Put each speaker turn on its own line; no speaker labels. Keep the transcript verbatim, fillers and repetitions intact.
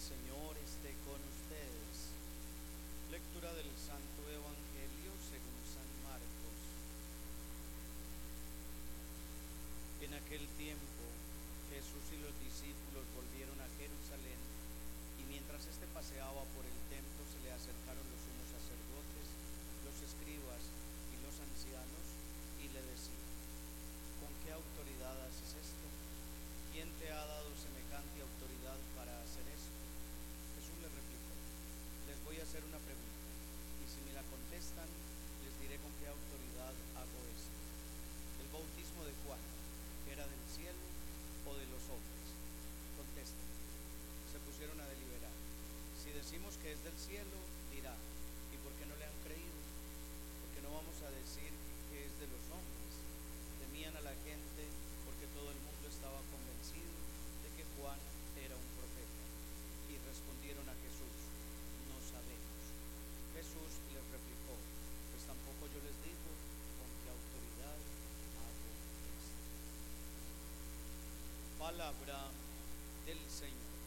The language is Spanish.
Señor esté con ustedes. Lectura del Santo Evangelio según San Marcos. En aquel tiempo, Jesús y los discípulos volvieron a Jerusalén, y mientras éste paseaba por el templo, se le acercaron los sumos sacerdotes, los escribas y los ancianos, y le decían: ¿con qué autoridad haces esto? ¿Quién te ha dado semejante autoridad para hacer esto? Jesús les replicó: les voy a hacer una pregunta, y si me la contestan, les diré con qué autoridad hago esto. ¿El bautismo de Juan era del cielo o de los hombres? Contesten. Se pusieron a deliberar. Si decimos que es del cielo, dirá: ¿y por qué no le han creído? Porque no vamos a decir que es de los hombres. Temían a la gente porque todo el mundo estaba convencido de que Juan era un profeta. Y respondieron a Jesús: no sabemos. Jesús les replicó: pues tampoco yo les digo con qué autoridad hago esto. Palabra del Señor.